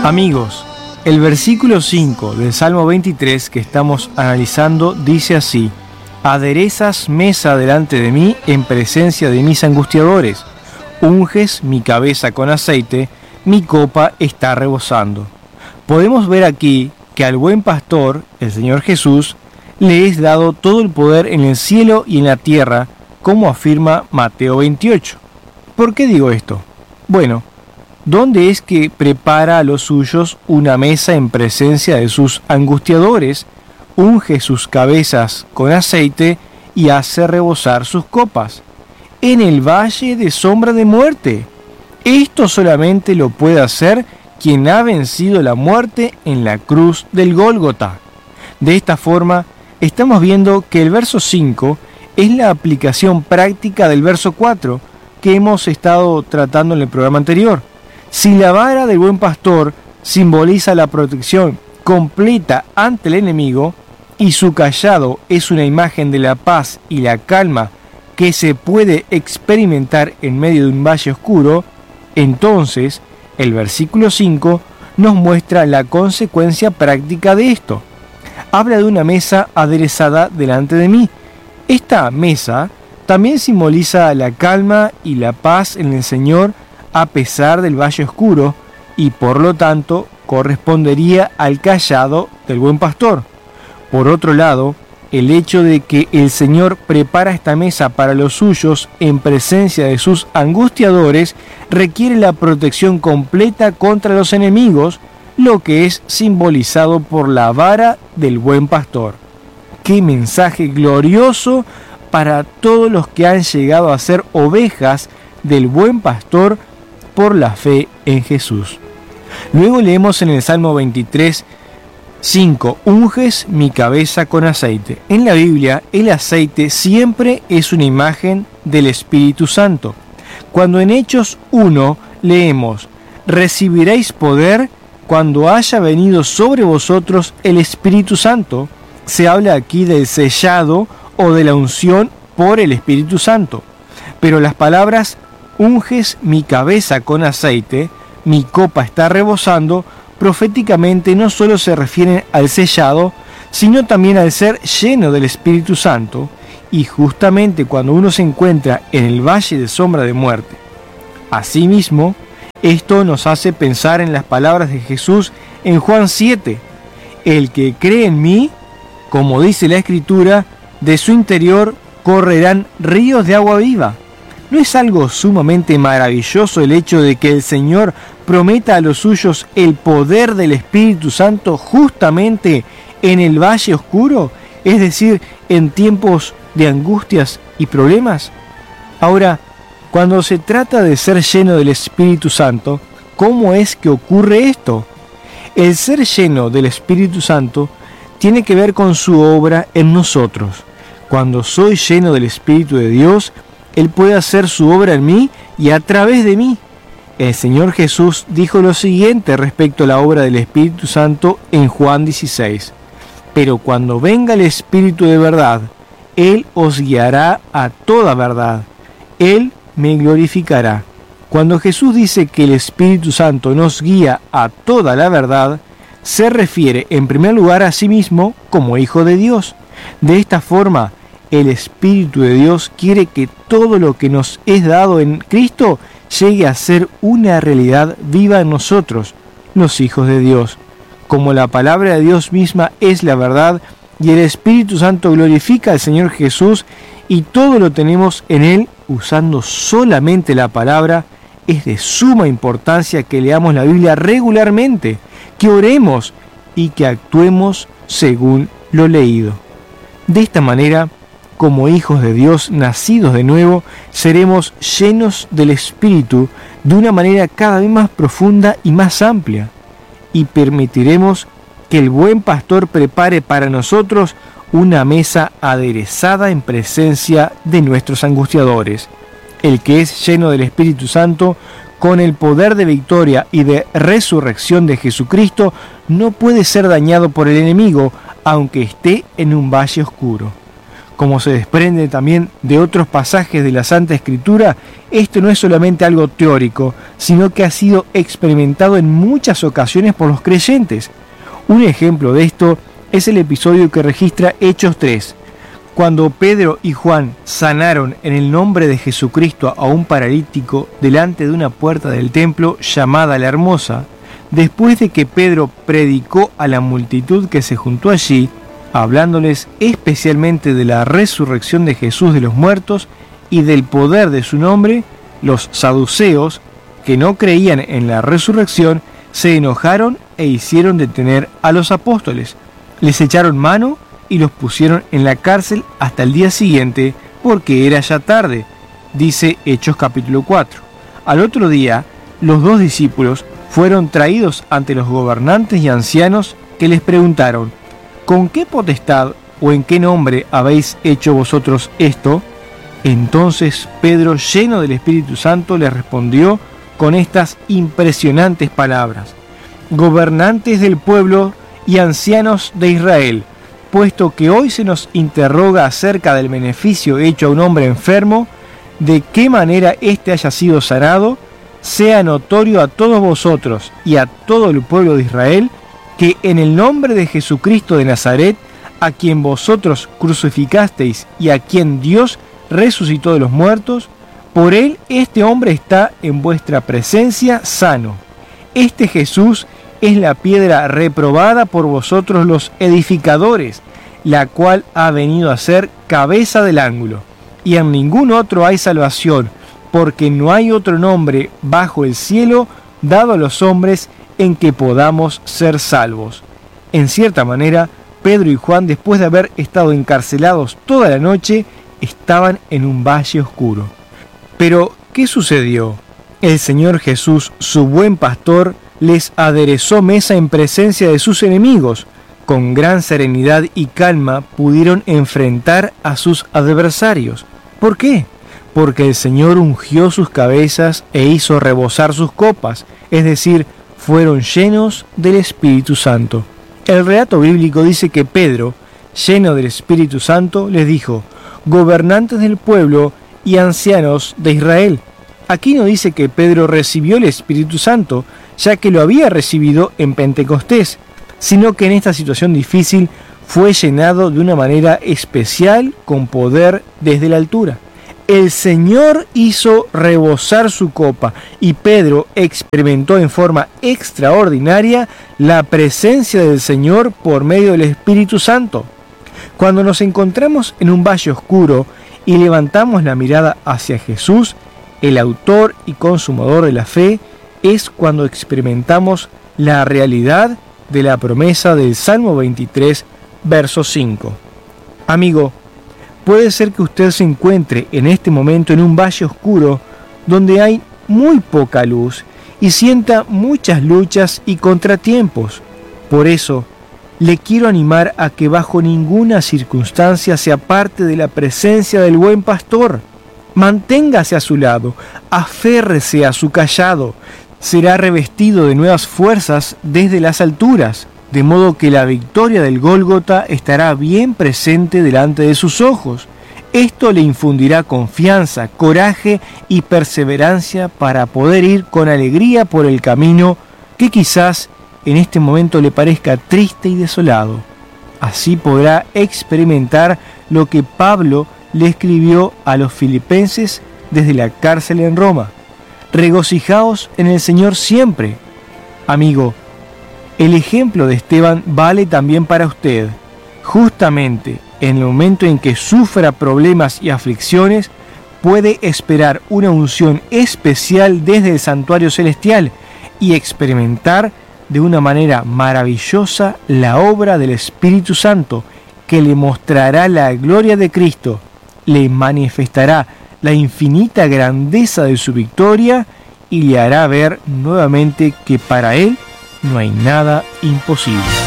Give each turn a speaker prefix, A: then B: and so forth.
A: Amigos, el versículo 5 del Salmo 23 que estamos analizando dice así: aderezas mesa delante de mí en presencia de mis angustiadores, unges mi cabeza con aceite, mi copa está rebosando. Podemos ver aquí que al buen pastor, el Señor Jesús, le es dado todo el poder en el cielo y en la tierra, como afirma Mateo 28. ¿Por qué digo esto? Bueno, ¿dónde es que prepara a los suyos una mesa en presencia de sus angustiadores, unge sus cabezas con aceite y hace rebosar sus copas? En el valle de sombra de muerte. Esto solamente lo puede hacer quien ha vencido la muerte en la cruz del Gólgota. De esta forma, estamos viendo que el verso 5 es la aplicación práctica del verso 4 que hemos estado tratando en el programa anterior. Si la vara del buen pastor simboliza la protección completa ante el enemigo y su cayado es una imagen de la paz y la calma que se puede experimentar en medio de un valle oscuro, entonces el versículo 5 nos muestra la consecuencia práctica de esto. Habla de una mesa aderezada delante de mí. Esta mesa también simboliza la calma y la paz en el Señor a pesar del valle oscuro, y por lo tanto correspondería al cayado del buen pastor. Por otro lado, el hecho de que el Señor prepara esta mesa para los suyos en presencia de sus angustiadores requiere la protección completa contra los enemigos, lo que es simbolizado por la vara del buen pastor. ¡Qué mensaje glorioso para todos los que han llegado a ser ovejas del buen pastor por la fe en Jesús! Luego leemos en el Salmo 23, 5. Unges mi cabeza con aceite. En la Biblia, el aceite siempre es una imagen del Espíritu Santo. Cuando en Hechos 1 leemos: recibiréis poder cuando haya venido sobre vosotros el Espíritu Santo, se habla aquí del sellado o de la unción por el Espíritu Santo. Pero las palabras unges mi cabeza con aceite, mi copa está rebosando, proféticamente no solo se refieren al sellado, sino también al ser lleno del Espíritu Santo, y justamente cuando uno se encuentra en el valle de sombra de muerte. Asimismo, esto nos hace pensar en las palabras de Jesús en Juan 7, el que cree en mí, como dice la Escritura, de su interior correrán ríos de agua viva. ¿No es algo sumamente maravilloso el hecho de que el Señor prometa a los suyos el poder del Espíritu Santo justamente en el valle oscuro, es decir, en tiempos de angustias y problemas? Ahora, cuando se trata de ser lleno del Espíritu Santo, ¿cómo es que ocurre esto? El ser lleno del Espíritu Santo tiene que ver con su obra en nosotros. Cuando soy lleno del Espíritu de Dios, Él puede hacer su obra en mí y a través de mí. El Señor Jesús dijo lo siguiente respecto a la obra del Espíritu Santo en Juan 16. Pero cuando venga el Espíritu de verdad, Él os guiará a toda verdad. Él me glorificará. Cuando Jesús dice que el Espíritu Santo nos guía a toda la verdad, se refiere en primer lugar a sí mismo como Hijo de Dios. De esta forma, el Espíritu de Dios quiere que todo lo que nos es dado en Cristo llegue a ser una realidad viva en nosotros, los hijos de Dios. Como la palabra de Dios misma es la verdad y el Espíritu Santo glorifica al Señor Jesús y todo lo tenemos en Él usando solamente la palabra, es de suma importancia que leamos la Biblia regularmente, que oremos y que actuemos según lo leído. De esta manera, como hijos de Dios nacidos de nuevo, seremos llenos del Espíritu de una manera cada vez más profunda y más amplia, y permitiremos que el buen pastor prepare para nosotros una mesa aderezada en presencia de nuestros angustiadores. El que es lleno del Espíritu Santo, con el poder de victoria y de resurrección de Jesucristo, no puede ser dañado por el enemigo, aunque esté en un valle oscuro. Como se desprende también de otros pasajes de la Santa Escritura, esto no es solamente algo teórico, sino que ha sido experimentado en muchas ocasiones por los creyentes. Un ejemplo de esto es el episodio que registra Hechos 3, cuando Pedro y Juan sanaron en el nombre de Jesucristo a un paralítico delante de una puerta del templo llamada La Hermosa. Después de que Pedro predicó a la multitud que se juntó allí, hablándoles especialmente de la resurrección de Jesús de los muertos y del poder de su nombre, los saduceos, que no creían en la resurrección, se enojaron e hicieron detener a los apóstoles. Les echaron mano y los pusieron en la cárcel hasta el día siguiente, porque era ya tarde, dice Hechos capítulo 4. Al otro día, los 2 discípulos fueron traídos ante los gobernantes y ancianos, que les preguntaron: ¿con qué potestad o en qué nombre habéis hecho vosotros esto? Entonces Pedro, lleno del Espíritu Santo, les respondió con estas impresionantes palabras: gobernantes del pueblo y ancianos de Israel, puesto que hoy se nos interroga acerca del beneficio hecho a un hombre enfermo, de qué manera éste haya sido sanado, sea notorio a todos vosotros y a todo el pueblo de Israel, que en el nombre de Jesucristo de Nazaret, a quien vosotros crucificasteis y a quien Dios resucitó de los muertos, por él este hombre está en vuestra presencia sano. Este Jesús es la piedra reprobada por vosotros los edificadores, la cual ha venido a ser cabeza del ángulo. Y en ningún otro hay salvación, porque no hay otro nombre bajo el cielo dado a los hombres en que podamos ser salvos. En cierta manera, Pedro y Juan, después de haber estado encarcelados toda la noche, estaban en un valle oscuro. Pero, ¿qué sucedió? El Señor Jesús, su buen pastor, les aderezó mesa en presencia de sus enemigos. Con gran serenidad y calma pudieron enfrentar a sus adversarios. ¿Por qué? Porque el Señor ungió sus cabezas e hizo rebosar sus copas, es decir, fueron llenos del Espíritu Santo. El relato bíblico dice que Pedro, lleno del Espíritu Santo, les dijo: gobernantes del pueblo y ancianos de Israel. Aquí no dice que Pedro recibió el Espíritu Santo, ya que lo había recibido en Pentecostés, sino que en esta situación difícil fue llenado de una manera especial con poder desde la altura. El Señor hizo rebosar su copa y Pedro experimentó en forma extraordinaria la presencia del Señor por medio del Espíritu Santo. Cuando nos encontramos en un valle oscuro y levantamos la mirada hacia Jesús, el autor y consumador de la fe, es cuando experimentamos la realidad de la promesa del Salmo 23, verso 5. Amigo, puede ser que usted se encuentre en este momento en un valle oscuro donde hay muy poca luz y sienta muchas luchas y contratiempos. Por eso, le quiero animar a que bajo ninguna circunstancia se aparte de la presencia del buen pastor. Manténgase a su lado, aférrese a su cayado. Será revestido de nuevas fuerzas desde las alturas, de modo que la victoria del Gólgota estará bien presente delante de sus ojos. Esto le infundirá confianza, coraje y perseverancia para poder ir con alegría por el camino que quizás en este momento le parezca triste y desolado. Así podrá experimentar lo que Pablo le escribió a los filipenses desde la cárcel en Roma: regocijaos en el Señor siempre. Amigo, el ejemplo de Esteban vale también para usted. Justamente en el momento en que sufra problemas y aflicciones, puede esperar una unción especial desde el santuario celestial y experimentar de una manera maravillosa la obra del Espíritu Santo, que le mostrará la gloria de Cristo, le manifestará la infinita grandeza de su victoria y le hará ver nuevamente que para Él no hay nada imposible.